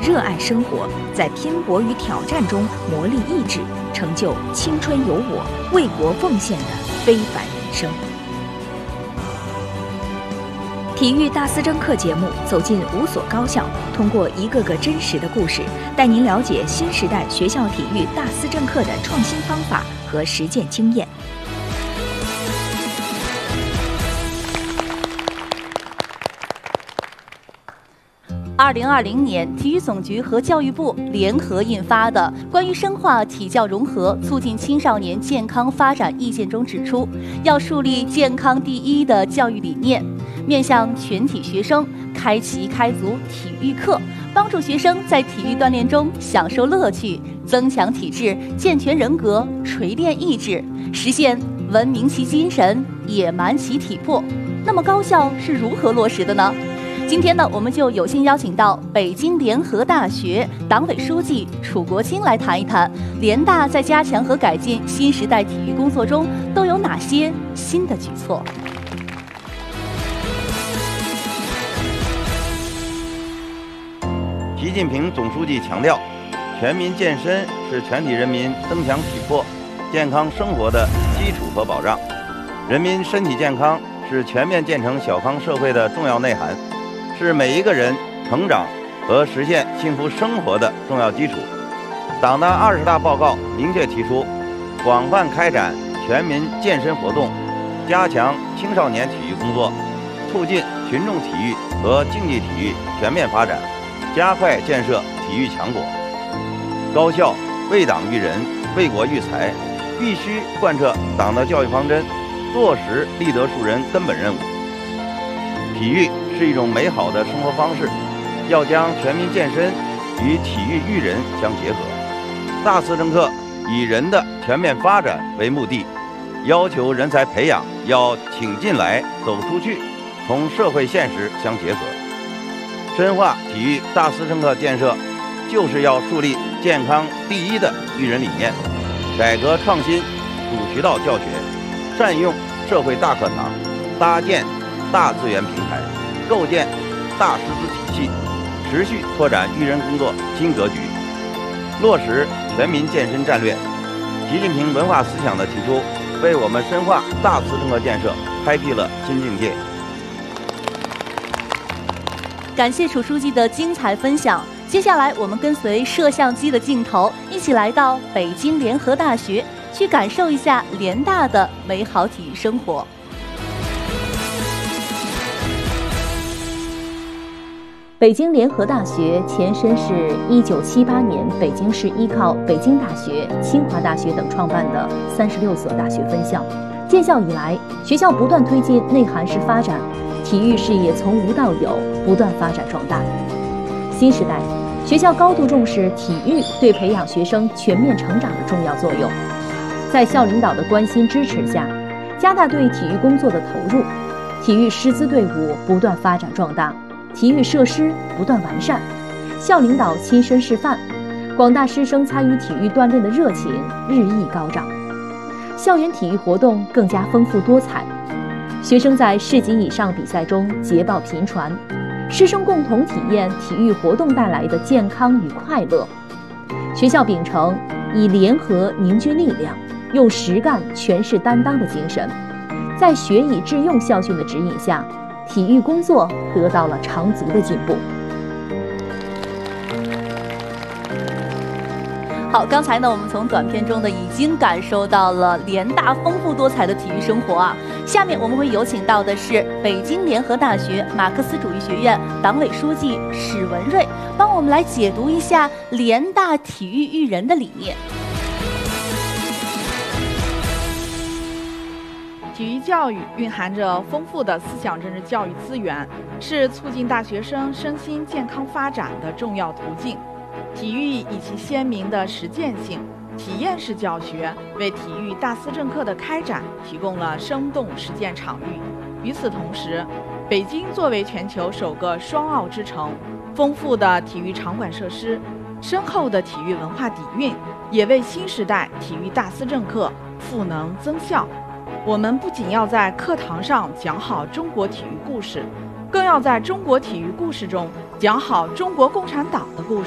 热爱生活，在拼搏与挑战中磨砺意志，成就青春有我、为国奉献的非凡人生。体育大思政课节目走进5所高校，通过一个个真实的故事，带您了解新时代学校体育大思政课的创新方法和实践经验。 2020年，体育总局和教育部联合印发的《关于深化体教融合、促进青少年健康发展意见》中指出，要树立健康第一的教育理念，面向全体学生开启开足体育课，帮助学生在体育锻炼中享受乐趣，增强体质，健全人格，锤炼意志，实现文明其精神，野蛮其体魄。那么高校是如何落实的呢？今天呢，我们就有幸邀请到北京联合大学党委书记楚国清来谈一谈联大在加强和改进新时代体育工作中都有哪些新的举措。 习近平总书记强调，全民健身是全体人民增强体魄、健康生活的基础和保障。人民身体健康是全面建成小康社会的重要内涵，是每一个人成长和实现幸福生活的重要基础。党的20大报告明确提出，广泛开展全民健身活动，加强青少年体育工作，促进群众体育和竞技体育全面发展，加快建设体育强国。高校为党育人、为国育才，必须贯彻党的教育方针，落实立德树人根本任务。体育是一种美好的生活方式，要将全民健身与体育育人相结合。大思政课以人的全面发展为目的，要求人才培养要挺进来、走出去，同社会现实相结合。深化体育大思政课建设，就是要树立健康第一的育人理念，改革创新主渠道教学，善用社会大课堂，搭建大资源平台，构建大师资体系，持续拓展育人工作新格局，落实全民健身战略。习近平文化思想的提出，为我们深化大思政课建设开辟了新境界。 感谢楚书记的精彩分享。接下来，我们跟随摄像机的镜头，一起来到北京联合大学，去感受一下联大的美好体育生活。北京联合大学前身是1978年北京市依靠北京大学、清华大学等创办的36所大学分校。建校以来，学校不断推进内涵式发展，体育事业从无到有，不断发展壮大。新时代，学校高度重视体育对培养学生全面成长的重要作用，在校领导的关心支持下，加大对体育工作的投入，体育师资队伍不断发展壮大，体育设施不断完善，校领导亲身示范，广大师生参与体育锻炼的热情日益高涨，校园体育活动更加丰富多彩，学生在市级以上比赛中捷报频传，师生共同体验体育活动带来的健康与快乐。学校秉承以联合凝聚力量，用实干诠释担当的精神，在学以致用校训的指引下，体育工作得到了长足的进步。好，刚才呢，我们从短片中呢已经感受到了联大丰富多彩的体育生活啊。下面我们会有请到的是北京联合大学马克思主义学院党委书记史文瑞，帮我们来解读一下联大体育育人的理念。 体育教育蕴含着丰富的思想政治教育资源，是促进大学生身心健康发展的重要途径。体育以其鲜明的实践性、体验式教学，为体育大思政课的开展提供了生动实践场域。与此同时，北京作为全球首个双奥之城，丰富的体育场馆设施、深厚的体育文化底蕴，也为新时代体育大思政课赋能增效。我们不仅要在课堂上讲好中国体育故事，更要在中国体育故事中讲好中国共产党的故事。